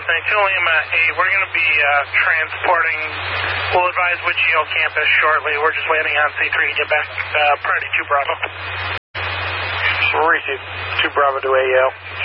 thanks. Lima 8, we're going to be transporting, we'll advise Wigio campus shortly. We're just waiting on C3 to get back, priority 2 Bravo. We'll receive 2 Bravo to AL.